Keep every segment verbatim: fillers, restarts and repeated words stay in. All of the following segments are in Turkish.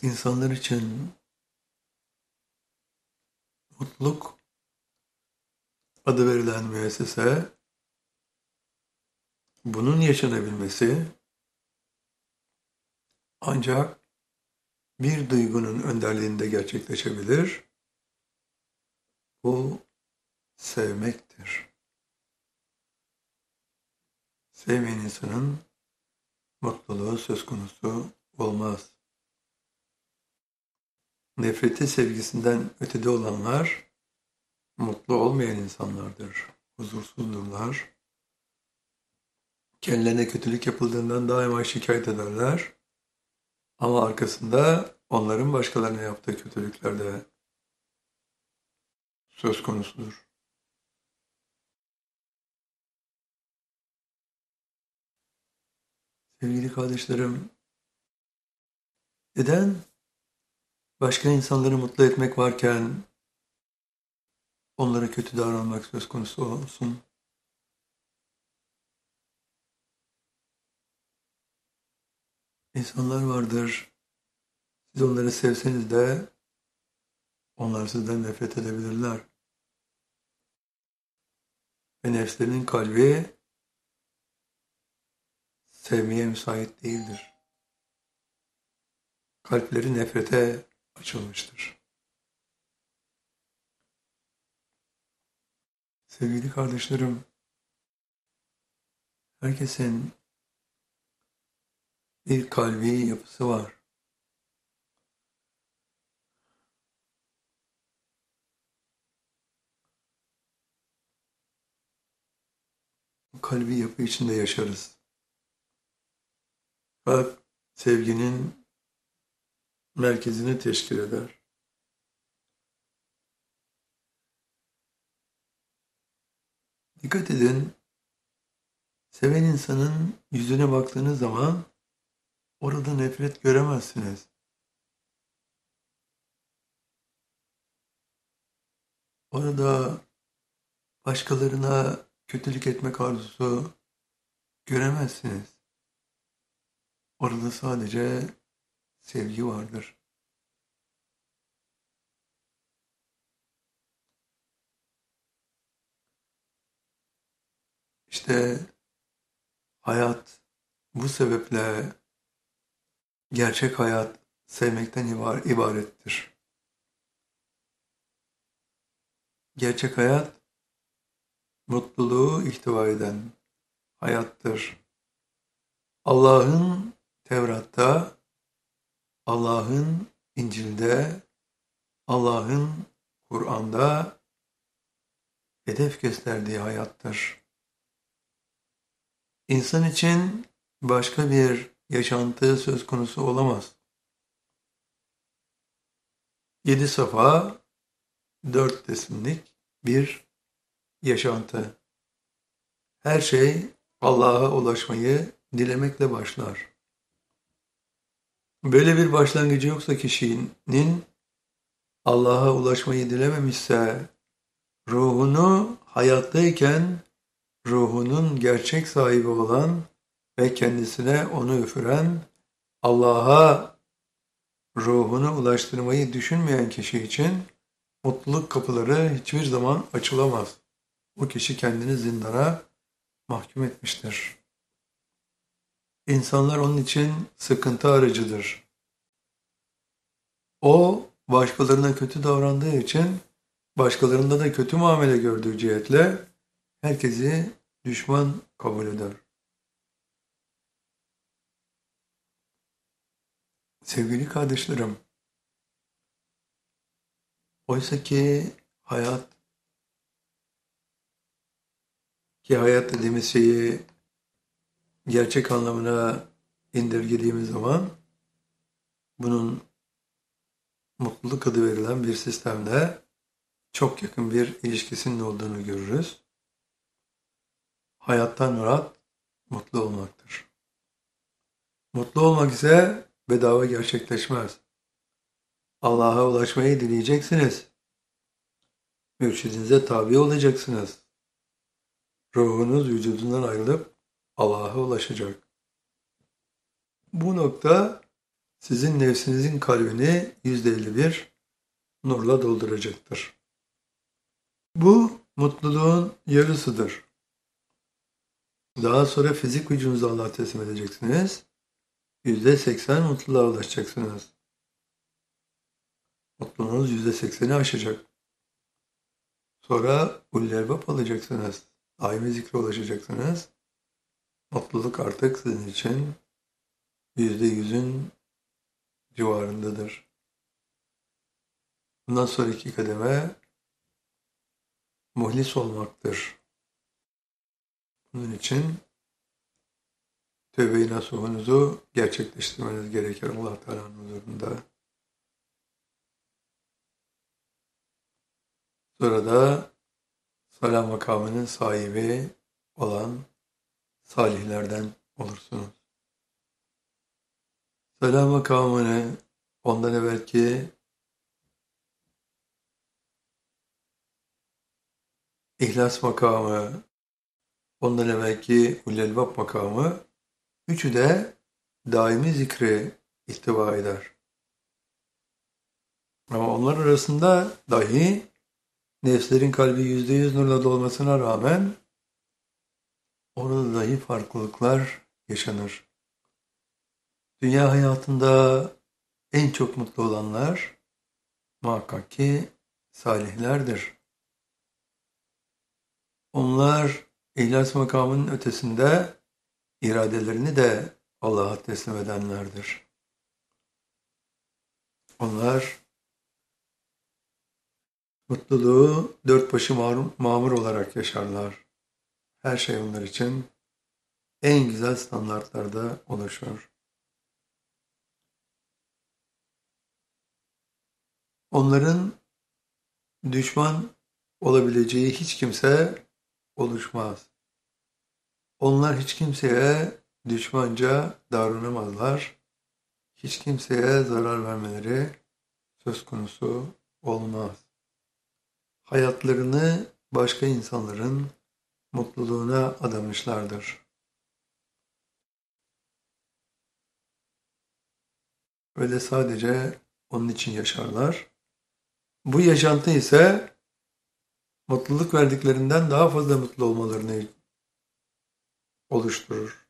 İnsanlar için mutluluk adı verilen müessese, bunun yaşanabilmesi ancak bir duygunun önderliğinde gerçekleşebilir. Bu sevmektir. Sevmeyen insanın mutluluğu söz konusu olmaz. Nefreti sevgisinden ötede olanlar mutlu olmayan insanlardır. Huzursuzdurlar. Kendilerine kötülük yapıldığından daima şikayet ederler. Ama arkasında onların başkalarına yaptığı kötülükler de söz konusudur. Sevgili kardeşlerim, neden başka insanları mutlu etmek varken onlara kötü davranmak söz konusu olsun? İnsanlar vardır, siz onları sevseniz de onlar sizden nefret edebilirler. Ve nefslerinin kalbi sevmeye müsait değildir. Kalpleri nefrete açılmıştır. Sevgili kardeşlerim, herkesin bir kalbi yapısı var. Bu kalbi yapı içinde yaşarız. Kalp sevginin merkezini teşkil eder. Dikkat edin, seven insanın yüzüne baktığınız zaman orada nefret göremezsiniz. Orada başkalarına kötülük etmek arzusu göremezsiniz. Orada sadece sevgi vardır. İşte hayat bu sebeple gerçek hayat sevmekten ibarettir. Gerçek hayat mutluluğu ihtiva eden hayattır. Allah'ın Tevrat'ta, Allah'ın İncil'de, Allah'ın Kur'an'da hedef gösterdiği hayattır. İnsan için başka bir yaşantı söz konusu olamaz. Yedi safa, dört resimlik bir yaşantı. Her şey Allah'a ulaşmayı dilemekle başlar. Böyle bir başlangıcı yoksa kişinin Allah'a ulaşmayı dilememişse ruhunu hayattayken ruhunun gerçek sahibi olan ve kendisine onu üfüren Allah'a ruhunu ulaştırmayı düşünmeyen kişi için mutluluk kapıları hiçbir zaman açılamaz. O kişi kendini zindana mahkum etmiştir. İnsanlar onun için sıkıntı aracıdır. O başkalarına kötü davrandığı için başkalarında da kötü muamele gördüğü cihetle herkesi düşman kabul eder. Sevgili kardeşlerim, oysa ki hayat, ki hayat dediğimiz şeyi gerçek anlamına indirgediğimiz zaman bunun mutluluk adı verilen bir sistemle çok yakın bir ilişkisinin olduğunu görürüz. Hayattan murat mutlu olmaktır. Mutlu olmak ise bedava gerçekleşmez. Allah'a ulaşmayı dileyeceksiniz. Mürşidinize tabi olacaksınız. Ruhunuz vücudundan ayrılıp Allah'a ulaşacak. Bu nokta sizin nefsinizin kalbini yüzde elli bir nurla dolduracaktır. Bu mutluluğun yarısıdır. Daha sonra fizik vücudunuzu Allah'a teslim edeceksiniz. yüzde seksen mutluluğa ulaşacaksınız. Mutluluğunuz yüzde sekseni aşacak. Sonra ulul-elbab alacaksınız. Daimi zikre ulaşacaksınız. Mutluluk artık sizin için yüzde yüzün civarındadır. Bundan sonraki kademe muhlis olmaktır. Bunun için tövbe-i nasuhunuzu gerçekleştirmeniz gerekir Allah Teala'nın huzurunda. Sonra da salam makamının sahibi olan salihlerden olursunuz. Salam makamını ondan evvelki İhlas makamı, ondan evvelki ulul-elbab makamı, üçü de daimi zikri ihtiva eder. Ama onlar arasında dahi nefslerin kalbi yüzde yüz nurla dolmasına rağmen orada dahi farklılıklar yaşanır. Dünya hayatında en çok mutlu olanlar muhakkak ki salihlerdir. Onlar İhlas makamının ötesinde iradelerini de Allah'a teslim edenlerdir. Onlar mutluluğu dört başı mamur olarak yaşarlar. Her şey onlar için en güzel standartlarda oluşur. Onların düşman olabileceği hiç kimse oluşmaz. Onlar hiç kimseye düşmanca davranamazlar. Hiç kimseye zarar vermeleri söz konusu olmaz. Hayatlarını başka insanların mutluluğuna adamışlardır. Öyle sadece onun için yaşarlar. Bu yaşantı ise mutluluk verdiklerinden daha fazla mutlu olmalarını oluşturur.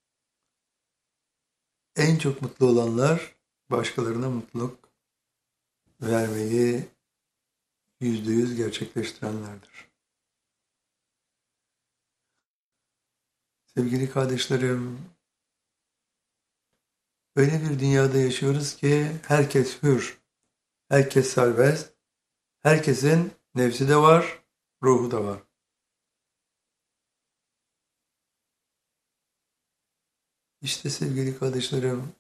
En çok mutlu olanlar başkalarına mutluluk vermeyi yüzde yüz gerçekleştirenlerdir. Sevgili kardeşlerim, öyle bir dünyada yaşıyoruz ki herkes hür, herkes serbest, herkesin nefsi de var, ruhu da var. İşte sevgili kardeşlerim,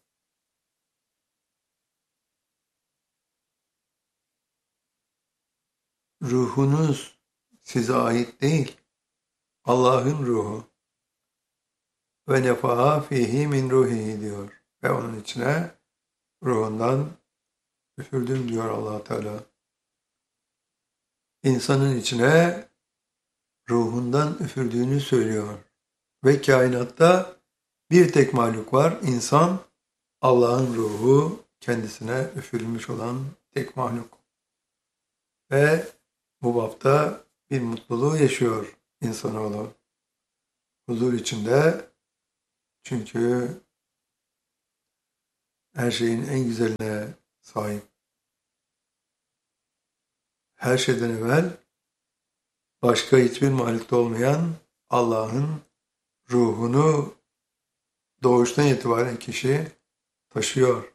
ruhunuz size ait değil, Allah'ın ruhu. Ve nefaha fihi min ruhihi diyor. Ve onun içine ruhundan üfürdüm diyor Allah Teala. İnsanın içine ruhundan üfürdüğünü söylüyor. Ve kainatta bir tek mahluk var. İnsan, Allah'ın ruhu kendisine üfürülmüş olan tek mahluk. Ve bu bapta bir mutluluğu yaşıyor insanoğlu. Huzur içinde, çünkü her şeyin en güzeline sahip. Her şeyden evvel başka hiçbir mahlukta olmayan Allah'ın ruhunu doğuştan itibaren kişi taşıyor.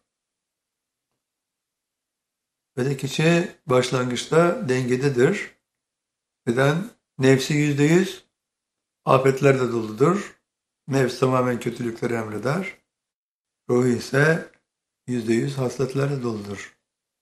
Ve de kişi başlangıçta dengededir. Neden? Nefsi yüzde yüz afetlerle doludur. Nefs tamamen kötülükleri emreder. Ruhu ise yüzde yüz hasletlerle doludur.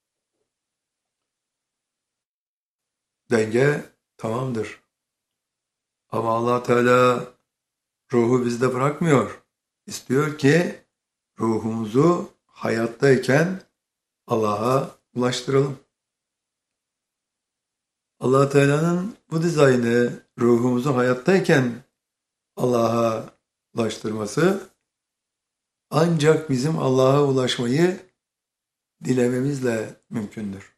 Denge tamamdır. Ama Allah Teala ruhu bizde bırakmıyor. İstiyor ki ruhumuzu hayattayken Allah'a ulaştıralım. Allah Teala'nın bu dizaynı ruhumuzu hayattayken Allah'a ulaştırması ancak bizim Allah'a ulaşmayı dilememizle mümkündür.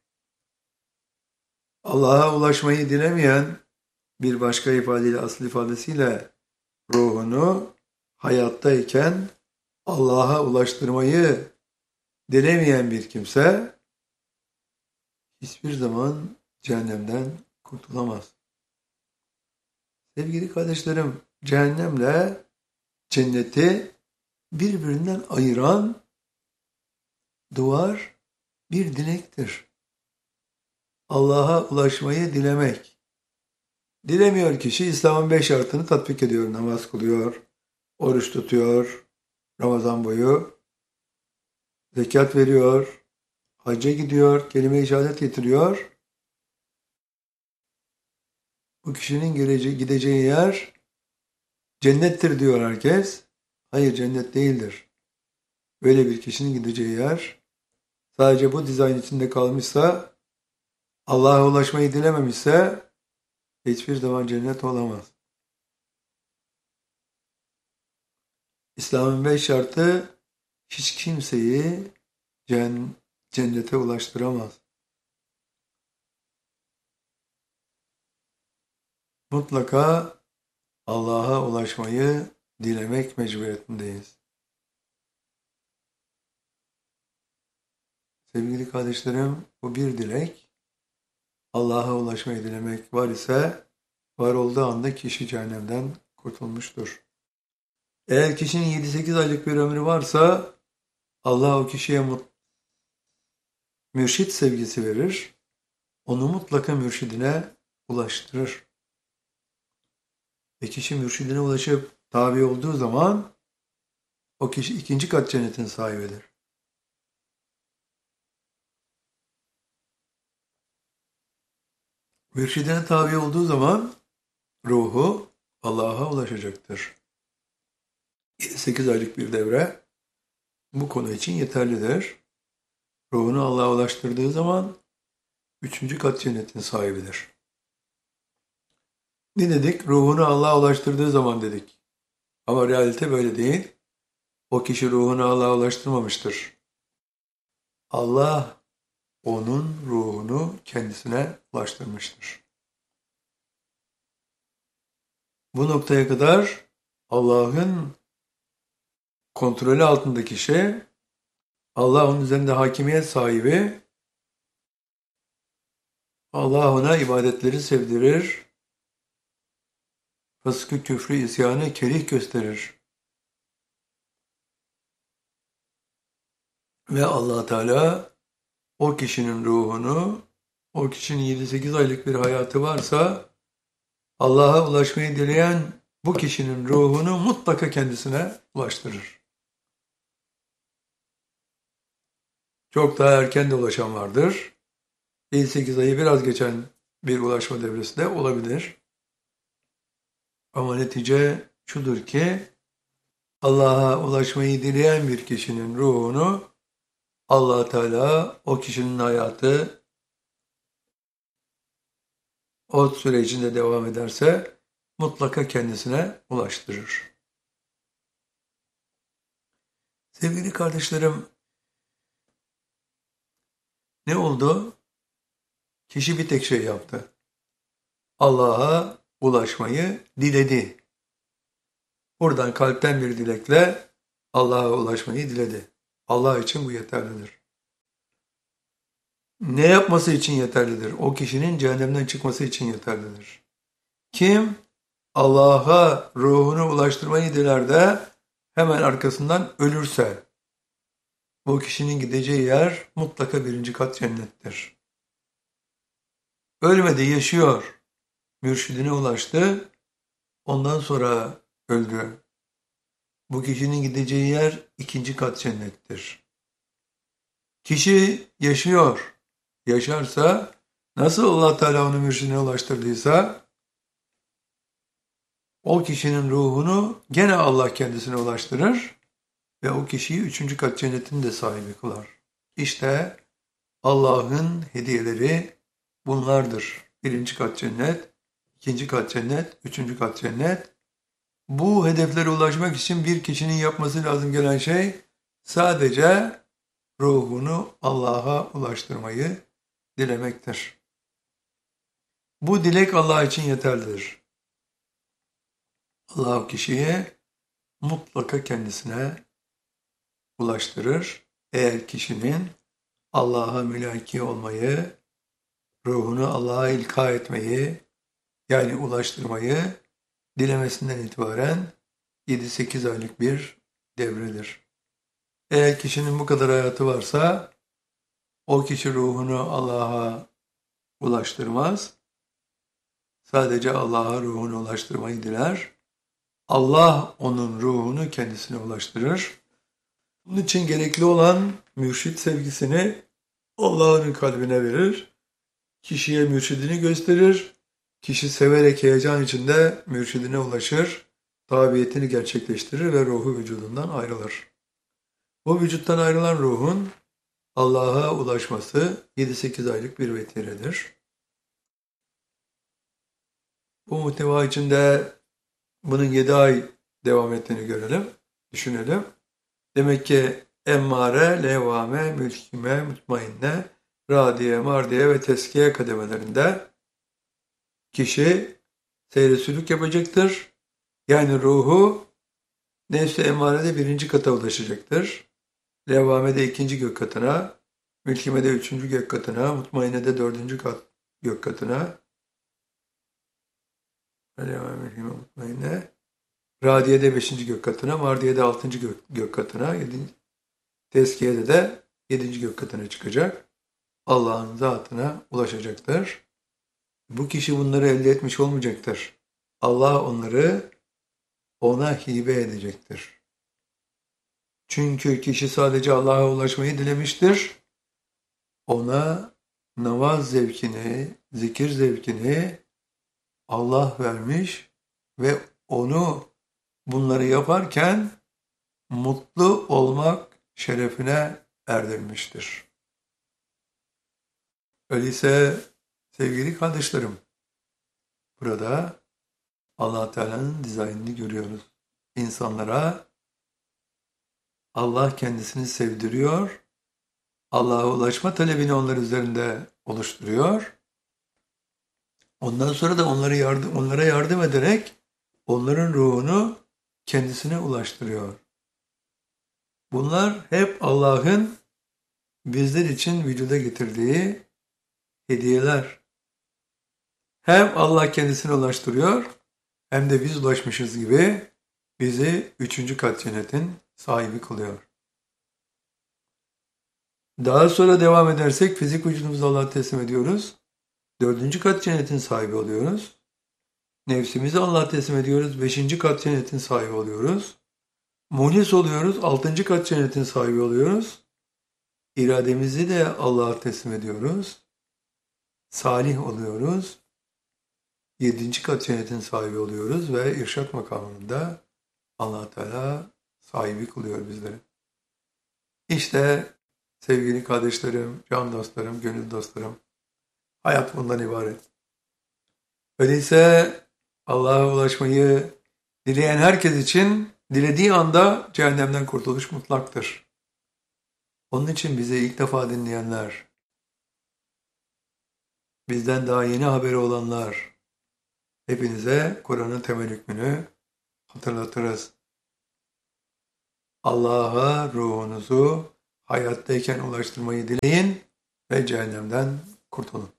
Allah'a ulaşmayı dilemeyen, bir başka ifadeyle, asıl ifadesiyle ruhunu hayattayken Allah'a ulaştırmayı dilemeyen bir kimse hiçbir zaman cehennemden kurtulamaz. Sevgili kardeşlerim, cehennemle cenneti birbirinden ayıran duvar bir dilektir. Allah'a ulaşmayı dilemek. Dilemiyor kişi, İslam'ın beş şartını tatbik ediyor. Namaz kılıyor, oruç tutuyor, Ramazan boyu, zekat veriyor, hacca gidiyor, kelime-i şehadet getiriyor. Bu kişinin gideceği yer cennettir diyor herkes. Hayır, cennet değildir. Böyle bir kişinin gideceği yer sadece bu dizayn içinde kalmışsa, Allah'a ulaşmayı dilememişse hiçbir zaman cennet olamaz. İslam'ın beş şartı hiç kimseyi cennete ulaştıramaz. Mutlaka Allah'a ulaşmayı dilemek mecburiyetindeyiz. Sevgili kardeşlerim, bu bir dilek. Allah'a ulaşmayı dilemek var ise, var olduğu anda kişi cehennemden kurtulmuştur. Eğer kişinin yedi sekiz aylık bir ömrü varsa, Allah o kişiye mut- mürşit sevgisi verir, onu mutlaka mürşidine ulaştırır. Ve kişi mürşidine ulaşıp tabi olduğu zaman, o kişi ikinci kat cennetin sahibidir. Mürşidine tabi olduğu zaman ruhu Allah'a ulaşacaktır. yedi sekiz aylık bir devre bu konu için yeterlidir. Ruhunu Allah'a ulaştırdığı zaman üçüncü kat cennetin sahibidir. Ne dedik? Ruhunu Allah'a ulaştırdığı zaman dedik. Ama realite böyle değil. O kişi ruhunu Allah'a ulaştırmamıştır. Allah onun ruhunu kendisine ulaştırmıştır. Bu noktaya kadar Allah'ın kontrolü altındaki şey, Allah onun üzerinde hakimiyet sahibi, Allah ona ibadetleri sevdirir, fıskı, küfrü, isyanı kerih gösterir. Ve Allah Teala o kişinin ruhunu, o kişinin yedi sekiz aylık bir hayatı varsa, Allah'a ulaşmayı dileyen bu kişinin ruhunu mutlaka kendisine ulaştırır. Çok daha erken de ulaşan vardır. yedi sekiz ayı biraz geçen bir ulaşma devresi de olabilir. Ama netice şudur ki, Allah'a ulaşmayı dileyen bir kişinin ruhunu Allah Teala o kişinin hayatı o sürecinde devam ederse mutlaka kendisine ulaştırır. Sevgili kardeşlerim, ne oldu? Kişi bir tek şey yaptı. Allah'a ulaşmayı diledi. Buradan kalpten bir dilekle Allah'a ulaşmayı diledi. Allah için bu yeterlidir. Ne yapması için yeterlidir? O kişinin cehennemden çıkması için yeterlidir. Kim Allah'a ruhunu ulaştırmayı diler de hemen arkasından ölürse, bu kişinin gideceği yer mutlaka birinci kat cennettir. Ölmedi, yaşıyor. Mürşidine ulaştı, ondan sonra öldü. Bu kişinin gideceği yer ikinci kat cennettir. Kişi yaşıyor. Yaşarsa, nasıl Allah Teala onu mürşidine ulaştırdıysa, o kişinin ruhunu gene Allah kendisine ulaştırır ve o kişiyi üçüncü kat cennetin de sahibi kılar. İşte Allah'ın hediyeleri bunlardır. Birinci kat cennet, ikinci kat cennet, üçüncü kat cennet. Bu hedeflere ulaşmak için bir kişinin yapması lazım gelen şey sadece ruhunu Allah'a ulaştırmayı dilemektir. Bu dilek Allah için yeterlidir. Allah o kişiyi mutlaka kendisine ulaştırır. Eğer kişinin Allah'a mülaki olmayı, ruhunu Allah'a ilka etmeyi, yani ulaştırmayı dilemesinden itibaren yedi sekiz aylık bir devredir. Eğer kişinin bu kadar hayatı varsa o kişi ruhunu Allah'a ulaştırmaz. Sadece Allah'a ruhunu ulaştırmayı diler. Allah onun ruhunu kendisine ulaştırır. Bunun için gerekli olan mürşit sevgisini Allah'ın kalbine verir. Kişiye mürşidini gösterir. Kişi severek heyecan içinde mürşidine ulaşır. Tabiyetini gerçekleştirir ve ruhu vücudundan ayrılır. Bu vücuttan ayrılan ruhun Allah'a ulaşması yedi sekiz aylık bir vetiredir. Bu muhteva içinde bunun yedi ay devam ettiğini görelim, düşünelim. Demek ki emmare, levvame, mülkime, mutmainne, radiye, mardiye ve teskiye kademelerinde kişi seyri sülük yapacaktır. Yani ruhu nefs-i emmarede birinci kata ulaşacaktır. Levvamede ikinci gök katına, mülkimede üçüncü gök katına, mutmainede dördüncü kat gök katına, levvame, mülkime, mutmainne, radiyede beşinci gök katına, mardiyede altıncı gök, gök katına, yedinci, tezkiyede de yedinci gök katına çıkacak. Allah'ın zatına ulaşacaktır. Bu kişi bunları elde etmiş olmayacaktır. Allah onları ona hibe edecektir. Çünkü kişi sadece Allah'a ulaşmayı dilemiştir. Ona namaz zevkini, zikir zevkini Allah vermiş ve onu bunları yaparken mutlu olmak şerefine erdirmiştir. Öyleyse sevgili kardeşlerim, burada Allah Teala'nın dizaynını görüyoruz. İnsanlara Allah kendisini sevdiriyor, Allah'a ulaşma talebini onlar üzerinde oluşturuyor. Ondan sonra da onları yardım, onlara yardım ederek onların ruhunu kendisine ulaştırıyor. Bunlar hep Allah'ın bizler için vücuda getirdiği hediyeler. Hem Allah kendisine ulaştırıyor, hem de biz ulaşmışız gibi bizi üçüncü kat cennetin sahibi kılıyor. Daha sonra devam edersek fizik vücudumuzu Allah'a teslim ediyoruz. Dördüncü kat cennetin sahibi oluyoruz. Nefsimizi Allah'a teslim ediyoruz. Beşinci kat cennetin sahibi oluyoruz. Muhlis oluyoruz. Altıncı kat cennetin sahibi oluyoruz. İrademizi de Allah'a teslim ediyoruz. Salih oluyoruz. Yedinci kat cennetin sahibi oluyoruz ve irşat makamında Allah Teala sahibi kılıyor bizleri. İşte sevgili kardeşlerim, can dostlarım, gönül dostlarım, hayat bundan ibaret. Öyleyse Allah'a ulaşmayı dileyen herkes için dilediği anda cehennemden kurtuluş mutlaktır. Onun için bizi ilk defa dinleyenler, bizden daha yeni haberi olanlar, hepinize Kur'an'ın temel hükmünü hatırlatırız. Allah'a ruhunuzu hayattayken ulaştırmayı dileyin ve cehennemden kurtulun.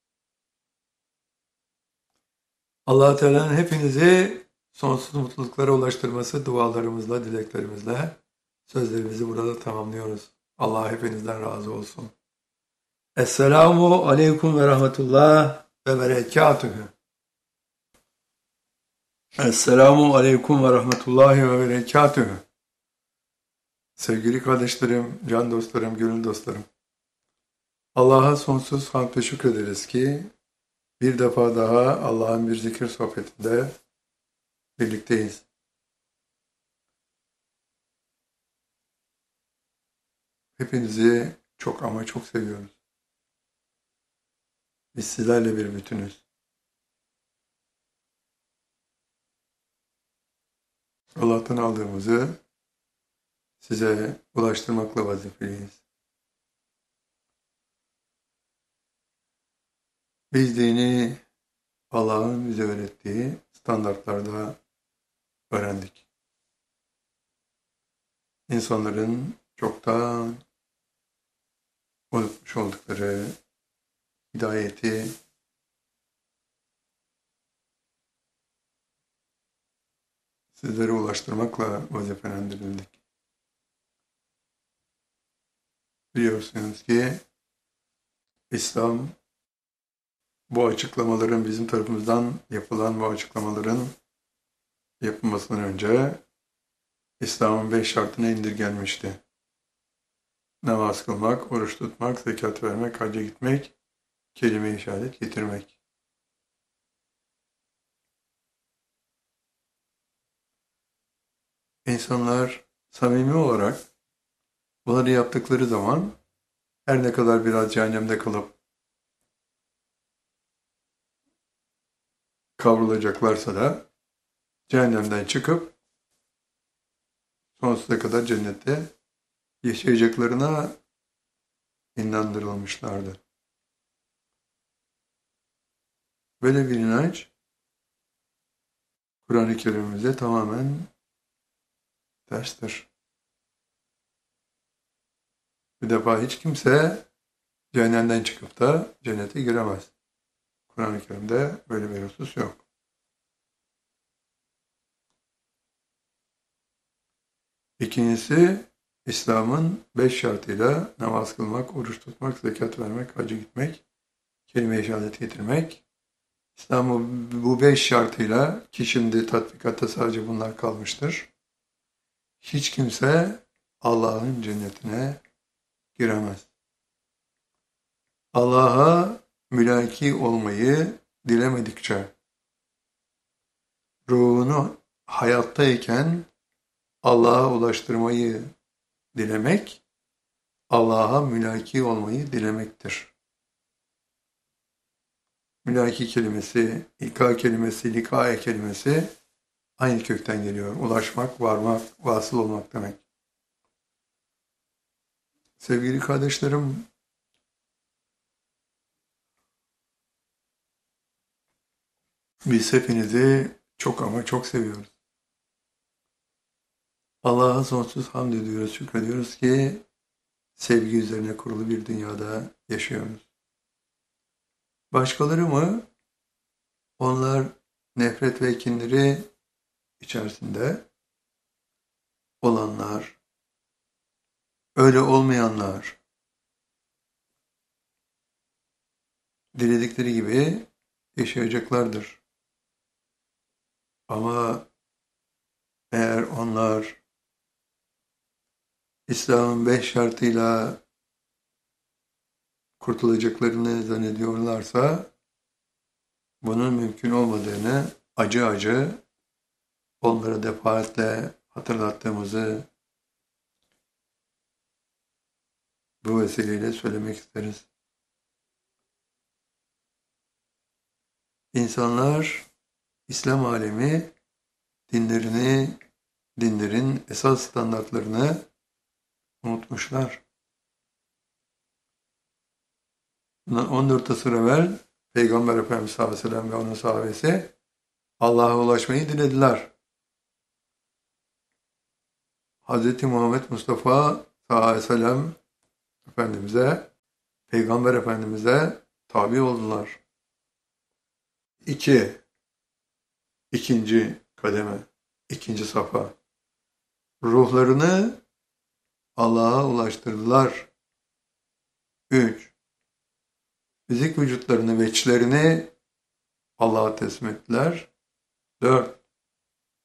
Allah-u Teala'nın hepinizi sonsuz mutluluklara ulaştırması dualarımızla, dileklerimizle sözlerimizi burada tamamlıyoruz. Allah hepinizden razı olsun. Esselamu aleyküm ve rahmetullah ve berekatühü. Esselamu aleyküm ve rahmetullahi ve berekatühü. Sevgili kardeşlerim, can dostlarım, gönül dostlarım. Allah'a sonsuz hamd ve şükrederiz ki bir defa daha Allah'ın bir zikir sohbetinde birlikteyiz. Hepinizi çok ama çok seviyoruz. Biz sizlerle bir bütünüz. Allah'tan aldığımızı size ulaştırmakla vazifeliyiz. Biz dini Allah'ın bize öğrettiği standartlarda öğrendik. İnsanların çoktan unutmuş oldukları hidayeti sizlere ulaştırmakla vazifelendirildik. Biliyorsunuz ki İslam bu açıklamaların bizim tarafımızdan yapılan bu açıklamaların yapılmasından önce İslam'ın beş şartına indirgenmişti. Namaz kılmak, oruç tutmak, zekat vermek, hacca gitmek, kelime-i şehadet getirmek. İnsanlar samimi olarak bunları yaptıkları zaman her ne kadar biraz cehennemde kalıp kavrulacaklarsa da cehennemden çıkıp sonsuza kadar cennette yaşayacaklarına inandırılmışlardı. Böyle bir inanç Kur'an-ı Kerim'imize tamamen terstir. Bir defa hiç kimse cehennemden çıkıp da cennete giremez. Kur'an-ı Kerim'de böyle bir husus yok. İkincisi, İslam'ın beş şartıyla namaz kılmak, oruç tutmak, zekat vermek, hacca gitmek, kelime-i şehadet getirmek. İslam'ın bu beş şartıyla ki şimdi tatbikatta sadece bunlar kalmıştır. Hiç kimse Allah'ın cennetine giremez. Allah'a mülaki olmayı dilemedikçe, ruhunu hayattayken Allah'a ulaştırmayı dilemek, Allah'a mülaki olmayı dilemektir. Mülaki kelimesi, ilka kelimesi, likaye kelimesi aynı kökten geliyor. Ulaşmak, varmak, vasıl olmak demek. Sevgili kardeşlerim, biz hepinizi çok ama çok seviyoruz. Allah'a sonsuz hamd ediyoruz, şükrediyoruz ki sevgi üzerine kurulu bir dünyada yaşıyoruz. Başkaları mı? Onlar nefret ve kinleri içerisinde olanlar, öyle olmayanlar, diledikleri gibi yaşayacaklardır. Ama eğer onlar İslam'ın beş şartıyla kurtulacaklarını zannediyorlarsa bunun mümkün olmadığını acı acı onlara defaatle hatırlattığımızı bu vesileyle söylemek isteriz. İnsanlar, İslam alemi dinlerini, dinlerin esas standartlarını unutmuşlar. Bundan on dört asır evvel Peygamber Efendimiz sallallahu aleyhi ve sellem ve onun sahabesi Allah'a ulaşmayı dilediler. Hz. Muhammed Mustafa sallallahu aleyhi ve sellem Efendimiz'e, Peygamber Efendimiz'e tabi oldular. İki, ikinci kademe, ikinci safa. Ruhlarını Allah'a ulaştırdılar. Üç, fizik vücutlarını ve içlerini Allah'a teslim ettiler. Dört,